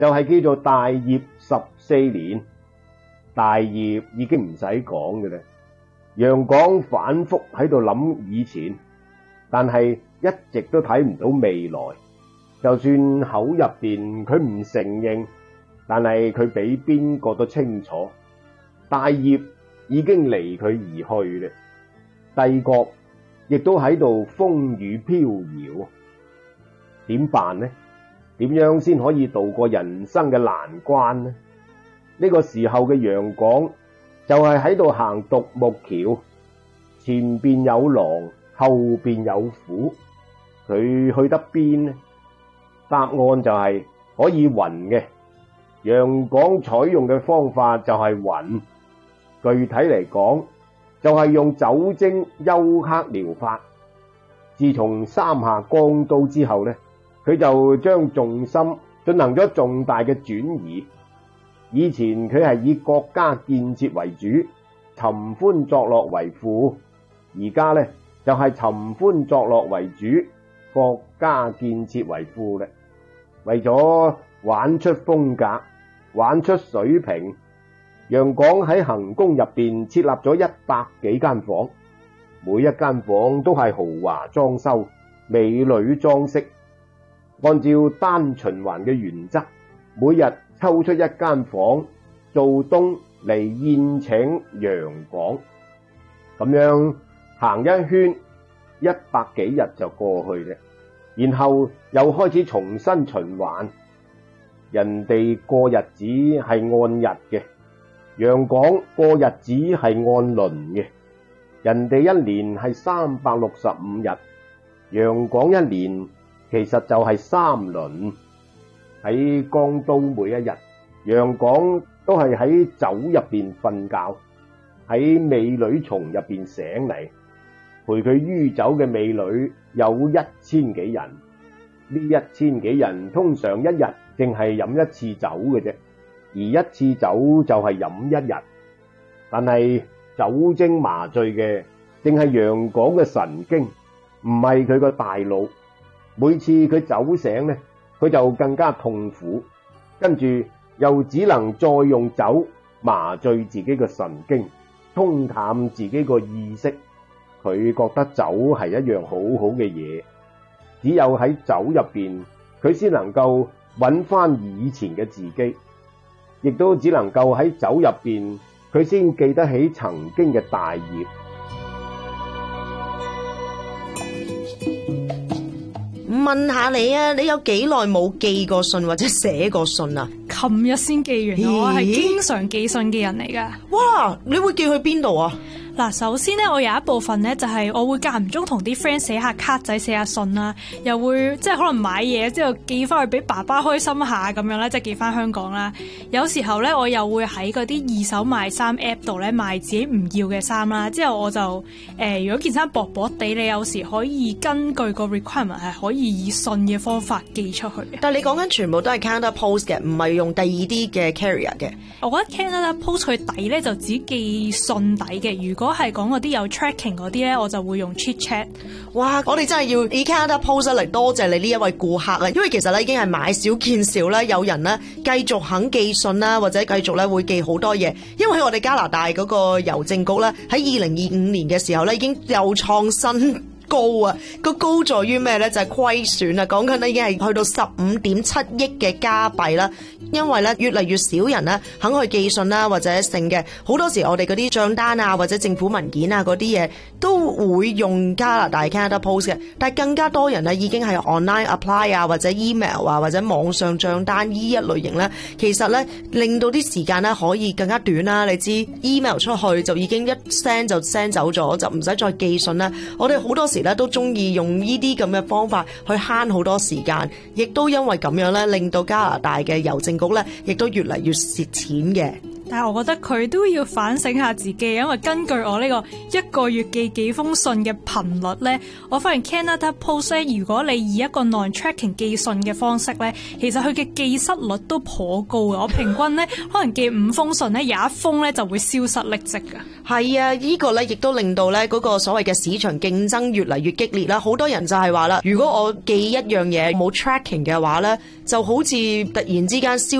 就係叫做大業14年。大業已經唔使講嘅啦，楊廣反覆喺度諗以前，但係一直都睇唔到未來。就算口入邊佢唔承認，但係佢比邊個都清楚，大業已經離佢而去啦，帝國亦都喺度風雨飄搖。點辦呢？點樣先可以渡過人生嘅難關呢？呢個時候嘅楊廣就係喺度行獨木橋，前邊有狼，後邊有虎，佢去得邊呢？答案就係可以暈嘅。楊廣採用嘅方法就係暈，具體嚟講就係用酒精休克療法。自從三下江都之後呢，佢就將重心進行咗重大嘅轉移。以前佢係以國家建設為主，尋歡作樂為輔，而家呢就係尋歡作樂為主，國家建設為輔咧。為咗玩出風格，玩出水平，楊廣喺行宮入邊設立咗100幾間房，每一間房都係豪華裝修，美女裝飾。按照單循環嘅原則，每日抽出一間房做東嚟宴請楊廣，咁樣行一圈100幾日就過去啦。然後又開始重新循環，人哋過日子係按日嘅，楊廣過日子係按輪嘅。人哋一年係365日，楊廣一年其實就係3輪。喺江都每一日，楊廣都係喺酒入邊瞓覺，喺美女叢入邊醒嚟。陪佢酗酒嘅美女有1000幾人，呢1000幾人通常一日淨係飲一次酒嘅啫，而一次酒就係飲一日。但係酒精麻醉嘅淨係楊廣嘅神經，唔係佢個大腦。每次佢酒醒呢，佢就更加痛苦，跟住又只能再用酒麻醉自己嘅神經，沖淡自己個意識。佢覺得酒係一樣好好嘅嘢，只有喺酒入邊，佢先能夠揾翻以前嘅自己，亦都只能夠喺酒入邊，佢先記得起曾經嘅大業。 問下你啊，你有幾耐冇寄過信或者寫過信啊？ 琴日先寄完，我係經常寄信嘅人嚟噶。 哇，你會寄去邊度啊？ 嗱，首先咧，我有一部分咧就係我會間唔中同啲 friend 寫下卡仔、寫下信啦，又會即係可能買嘢之後寄翻去俾爸爸開心下咁樣咧，即係寄翻香港啦。有時候咧，我又會喺嗰啲二手賣衫 app 度咧賣自己唔要嘅衫啦。之後我就如果件衫薄薄地，你有時可以根據個 requirement 係可以以信嘅方法寄出去嘅。 但係你講緊全部都係 Canada Post 嘅，唔係用第二啲嘅 carrier 嘅。 我覺得 Canada Post 佢底咧就只寄信底嘅。如果係講嗰啲有 tracking 嗰啲咧，我就會用 ChitChat。哇！我哋真係要以 Canada Post 嚟多謝你呢一位顧客啊，因為其實咧已經係買少見少啦，有人咧繼續肯寄信啦，或者繼續咧會寄好多嘢。因為喺我哋加拿大嗰個郵政局咧，喺2025年嘅時候咧已經又創新高啊！個高在於咩咧？就係虧損啊！講緊咧已經係去到15.7億嘅加幣啦。因為咧越嚟越少人咧肯去寄信啦，或者剩嘅好多時我哋嗰啲賬單啊，或者政府文件啊嗰啲嘢都會用加拿大 Canada Post 嘅。但係更加多人咧已經係 online apply 啊，或者 email 啊，或者網上賬單呢一類型咧，其實咧令到啲時間咧可以更加短啦。你知 email 出去就已經一 send 就 send 走咗，就唔使再寄信啦。我哋好多時咧都中意用呢啲咁嘅方法去慳好多時間，亦都因為咁樣咧，令到加拿大嘅郵政局咧，亦都越嚟越蝕錢嘅。 但係我覺得佢都要反省下自己，因為根據我呢個一個月寄幾封信嘅頻率咧，我發現 Canada Post 咧，如果你以一個 non-tracking 寄信嘅方式咧，其實佢嘅寄失率都頗高嘅。我平均咧可能寄5封信咧，有1封咧就會消失匿跡嘅。 係啊，呢個咧亦都令到咧嗰個所謂嘅市場競爭越嚟越激烈啦。好多人就係話啦，如果我寄一樣嘢冇 tracking 嘅話咧，就好似突然之間消